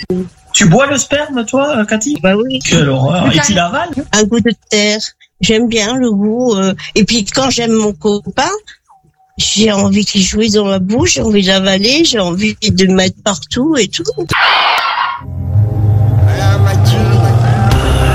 Tu bois le sperme, toi, Cathy? Bah oui. Quelle horreur. Et tu l'avales? Un goût de terre. J'aime bien le goût. Et puis quand j'aime mon copain, j'ai envie qu'il jouisse dans ma bouche, j'ai envie d'avaler, j'ai envie de le mettre partout et tout.